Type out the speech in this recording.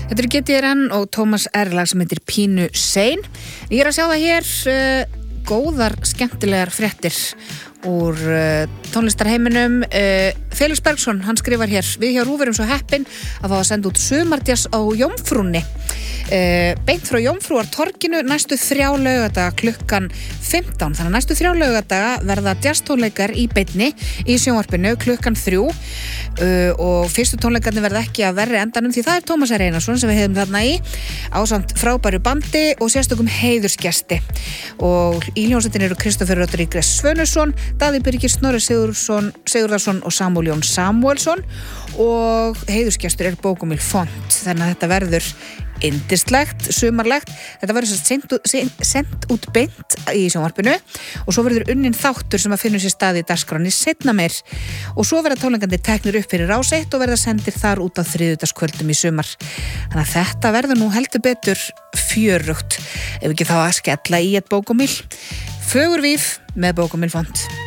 Þetta GTRN og Tómas R. lag sem heitir Pínu Sein. Ég að sjá það hér góðar, skemmtilegar fréttir úr tónlistarheiminum. Felix Bergsson, hann skrifar hér: við hjá RÚV erum svo heppin að fá að senda út sumardjass á Jómfrúnni. Beint frá Jómfrúartorginu næstu 3 laugardaga klukkan 15. Þannig að næstu 3 laugardaga verða jazztónleikar í beinni í sjónvarpinu klukkan 3 og fyrstu tónleikarnir verða ekki að verri endanum því það er Tómas R. Einarsson sem við hefum þarna í ásamt frábæru bandi og sérstökum heiðursgesti. Og í hljómsveitinni eru Kristófer Rodríguez Svönusson, Daði Birgir Snorri Sigurðarsson og Samúel Jón Samúelsson og heiðursgestur er Bókumil Font. Þannig að þetta verður yndislegt, sumarlegt. Þetta verður sent út beint í sjónvarpinu og svo verður unnin þáttur sem að finnur sér stað í dagskránni seinna meir og svo verða tónleikandi teknir upp fyrir Rás 1 og verða sendir þar út á þriðjudagskvöldum í sumar. Þannig að þetta verður nú heldur betur fjörugt ef ekki þá að skella í eitt Bókumil. Fögur víf með Bókumil Font.